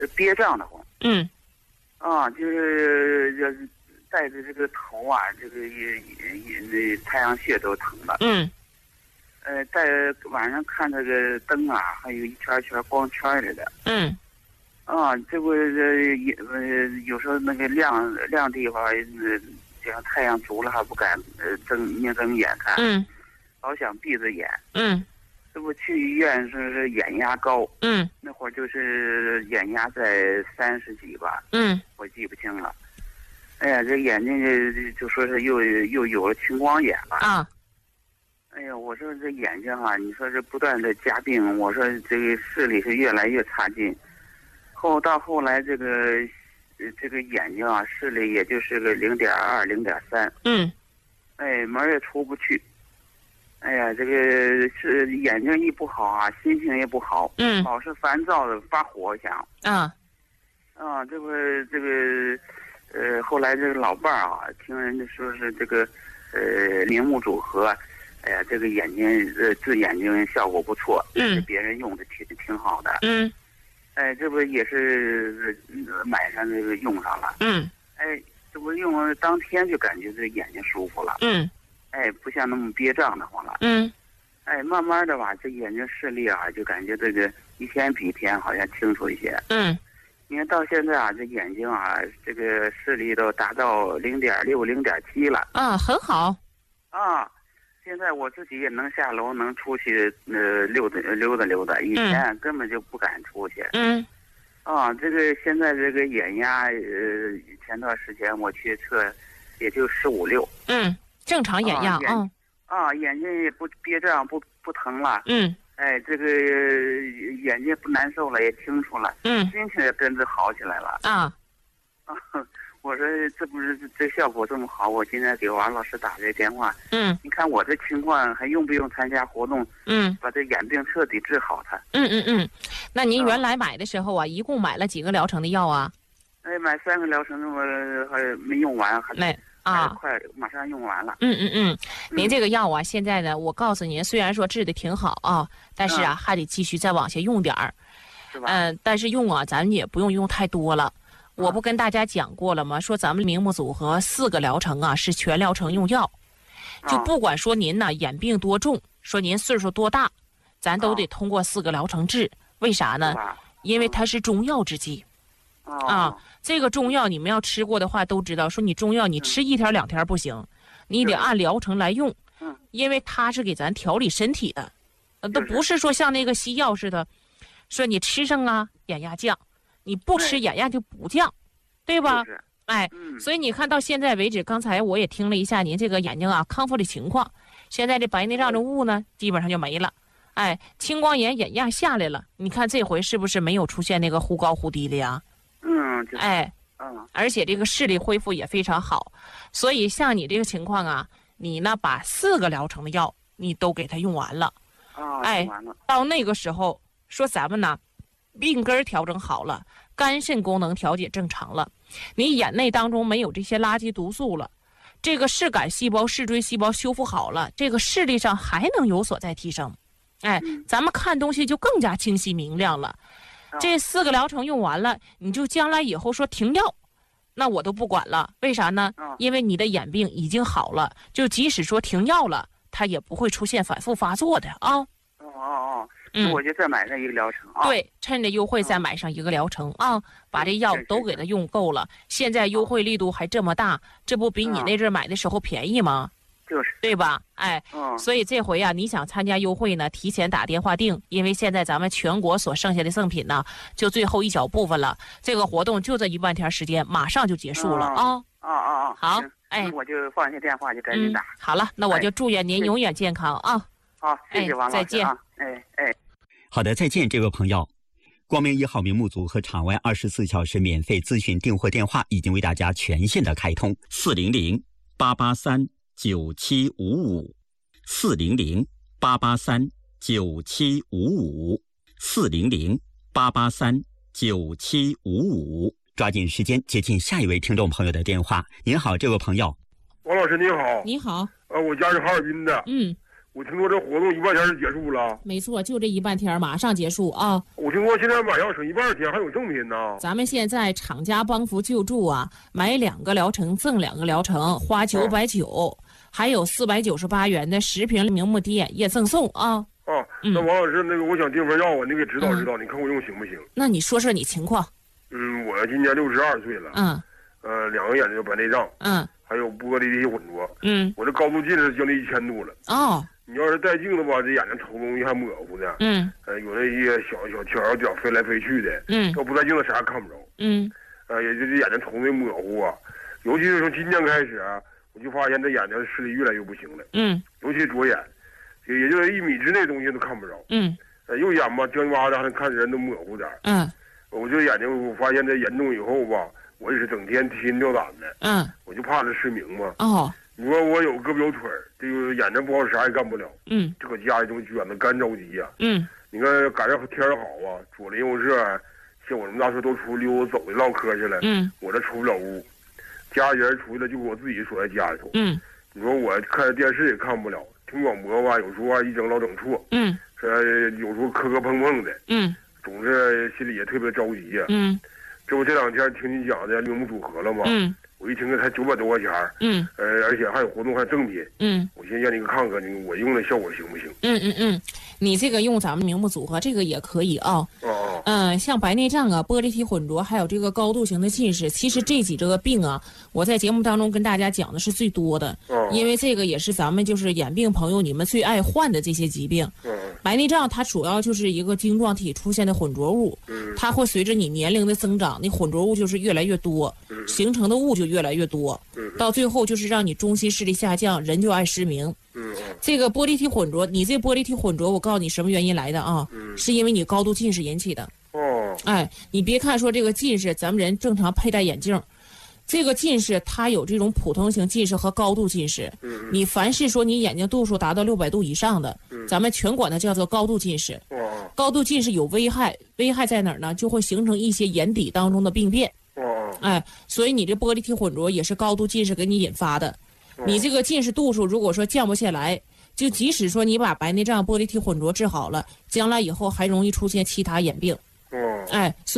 憋胀的慌。 嗯。 就是带着这个头啊，这个也太阳穴都疼了。 嗯。 在晚上看这个灯啊，还有一圈圈光圈似的。 嗯。 这不有时候那个亮地方，像太阳足了还不敢眯睁眼看。 嗯。 老想闭着眼。 嗯。 这不去医院是眼压高。 嗯。 那会儿就是眼压在30几吧。 嗯。 我记不清了。哎呀，这眼睛就说是又有了青光眼了。 啊。 哎呀，我说这眼睛啊，你说这不断的加病，我说这个视力是越来越差劲。到后来这个眼睛啊，视力也就是个0.2、0.3。 嗯。 哎，门也出不去。哎呀，这个是眼睛一不好啊，心情也不好。 嗯。 老是烦躁的发火想。这不这个后来这个老伴儿啊，听人家说是这个明目组合，哎呀，这个眼睛治眼睛效果不错。 嗯。 别人用的挺好的。 嗯。 哎，这不也是买上这个用上了。 嗯。 哎，这不用了当天就感觉这眼睛舒服了。 嗯。 哎，不像那么憋胀的慌了。 嗯。 哎，慢慢的吧，这眼睛视力啊，就感觉这个一天比一天好像清楚一些。 嗯。 你看到现在啊，这眼睛啊，这个视力都达到0.6、0.7了。 很好。 现在我自己也能下楼，能出去溜达，以前根本就不敢出去。 嗯。 这个现在这个眼压，前段时间我去测，也就15、6。 嗯，正常眼压眼睛也不憋胀，不疼了。 嗯。 哎，这个眼睛不难受了，也清楚了。 嗯。 心情也跟着好起来了。我说这不是这效果这么好，我今天给王老师打这电话。 嗯。 你看我这情况还用不用参加活动？把这眼病彻底治好它。 那您原来买的时候啊，一共买了几个疗程的药啊？ 买3个疗程，我还没用完，还快马上用完了。 您这个药啊，现在呢，我告诉您，虽然说治的挺好啊，但是啊，还得继续再往下用点儿。 是吧？ 但是用啊，咱们也不用用太多了。我不跟大家讲过了吗？说咱们明目组合4个疗程啊，是全疗程用药。就不管说您呢眼病多重，说您岁数多大，咱都得通过4个疗程治。为啥呢？因为它是中药制剂。这个中药你们要吃过的话都知道，说你中药你吃1天2天不行，你得按疗程来用。因为它是给咱调理身体的，都不是说像那个西药似的，说你吃上啊眼压降，你不吃眼压就不降，对吧？所以你看到现在为止，刚才我也听了一下您这个眼睛啊康复的情况，现在这白内障的雾呢基本上就没了。青光眼眼压下来了，你看这回是不是没有出现那个忽高忽低的呀？而且这个视力恢复也非常好。所以像你这个情况啊，你呢把4个疗程的药你都给它用完了。 用完了。 到那个时候说咱们呢病根调整好了，肝肾功能调节正常了，你眼内当中没有这些垃圾毒素了，这个视杆细胞视锥细胞修复好了，这个视力上还能有所再提升。咱们看东西就更加清晰明亮了。这4个疗程用完了，你就将来以后说停药，那我都不管了。为啥呢？因为你的眼病已经好了，就即使说停药了，它也不会出现反复发作的啊。 我就再买上1个疗程啊。 对，趁着优惠再买上1个疗程啊，把这药都给它用够了。现在优惠力度还这么大，这不比你那阵买的时候便宜吗？对吧？所以这回啊，你想参加优惠呢，提前打电话订，因为现在咱们全国所剩下的赠品呢，就最后一小部分了。这个活动就这1万天时间，马上就结束了啊！好， 我就放下电话就赶紧打。 好了，那我就祝愿您永远健康啊！ 好，谢谢王老师， 再见。 好的，再见，这位朋友。光明1号明目组和场外24小时免费咨询订货电话已经为大家全线的开通，400-883-9755，400-883-9755，抓紧时间接进下一位听众朋友的电话。您好，这位朋友。 王老师您好。 你好。 我家是哈尔滨的。 我听说这活动一半天就结束了。 没错，就这一半天马上结束啊。 我听说现在买药省一半天，还有赠品呢。 咱们现在厂家帮扶救助啊，买2个疗程赠2个疗程，花990，还有498元的10瓶明目滴眼液赠送啊。 那王老师，那个我想订份药啊，你给指导指导，你看我用行不行？ 那你说说你情况。 我今年62岁了。2个眼睛白内障。还有玻璃体混浊。我这高度近视将近1000度了。你要是戴镜子吧，这眼睛瞅东西还模糊的。有那些小条点飞来飞去的。要不戴镜子啥也看不着。也就是眼睛瞅东西模糊啊。尤其是从今年开始啊，我就发现这眼睛视力越来越不行了。尤其左眼，也就是1米之内东西都看不着。右眼吧，僵巴的还看人都模糊点。我这眼睛，我发现这严重以后吧，我也是整天提心吊胆的。我就怕这失明嘛。你说我有胳膊有腿儿，这个眼睛不好，啥也干不了。这搁家里这么卷的，干着急呀。你看赶上天儿好啊，左邻右舍，像我这么大岁都出溜达走的唠嗑去了。我这出不了屋，家里人出去了就给我自己锁在家里头。你说我看电视也看不了，听广播吧，有时候啊一整老整错。有时候磕磕碰碰的。总是心里也特别着急呀。这不这2天听你讲的明目组合了吗？我一听才900多块钱。而且还有活动，还有赠品。我先让你看看，我用的效果行不行？ 你这个用咱们明目组合这个也可以啊。像白内障啊、玻璃体混浊，还有这个高度型的近视，其实这几个病啊，我在节目当中跟大家讲的是最多的。因为这个也是咱们就是眼病朋友你们最爱患的这些疾病。白内障它主要就是一个晶状体出现的混浊物。它会随着你年龄的增长，那混浊物就是越来越多，形成的雾就越来越多，到最后就是让你中期视力下降，人就爱失明。这个玻璃体混浊，你这玻璃体混浊，我告诉你什么原因来的啊？是因为你高度近视引起的。你别看说这个近视，咱们人正常佩戴眼镜，这个近视它有这种普通型近视和高度近视。你凡是说你眼睛度数达到600度以上的，咱们全管它叫做高度近视。高度近视有危害，危害在哪儿呢？就会形成一些眼底当中的病变。所以你这玻璃体混浊也是高度近视给你引发的。你这个近视度数如果说降不下来，就即使说你把白内障、玻璃体混浊治好了，将来以后还容易出现其他眼病。